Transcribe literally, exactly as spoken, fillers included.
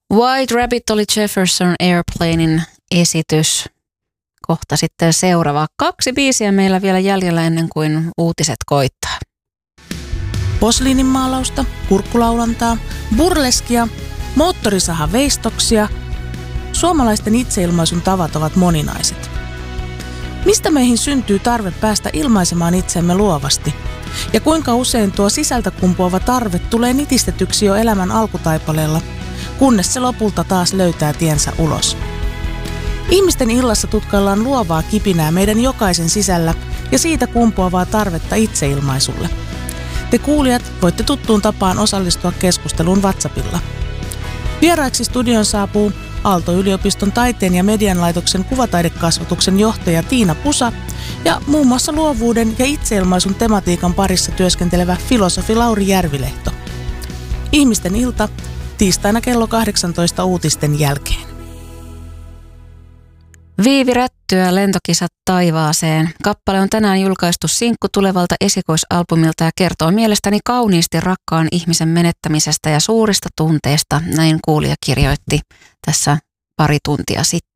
White Rabbit oli Jefferson Airplanein esitys. Kohta sitten seuraava. Kaksi biisiä meillä vielä jäljellä ennen kuin uutiset koittaa. Posliininmaalausta, kurkkulaulantaa, burleskia, moottorisahaveistoksia. Suomalaisten itseilmaisun tavat ovat moninaiset. Mistä meihin syntyy tarve päästä ilmaisemaan itsemme luovasti? Ja kuinka usein tuo sisältä kumpuava tarve tulee nitistetyksi jo elämän alkutaipaleella, kunnes se lopulta taas löytää tiensä ulos? Ihmisten illassa tutkaillaan luovaa kipinää meidän jokaisen sisällä ja siitä kumpuavaa tarvetta itseilmaisulle. Te kuulijat voitte tuttuun tapaan osallistua keskusteluun WhatsAppilla. Vieraiksi studion saapuu Aalto-yliopiston taiteen ja median laitoksen kuvataidekasvatuksen johtaja Tiina Pusa ja muun muassa luovuuden ja itseilmaisun tematiikan parissa työskentelevä filosofi Lauri Järvilehto. Ihmisten ilta tiistaina kello kahdeksantoista uutisten jälkeen. Viivi Rättyä, lentokisat taivaaseen. Kappale on tänään julkaistu sinkku tulevalta esikoisalbumilta ja kertoo mielestäni kauniisti rakkaan ihmisen menettämisestä ja suurista tunteista. Näin kuulija kirjoitti tässä pari tuntia sitten.